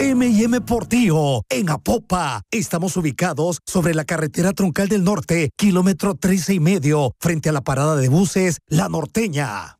M&M Portillo, en Apopa. Estamos ubicados sobre la carretera troncal del norte, kilómetro 13 y medio, frente a la parada de buses La Norteña.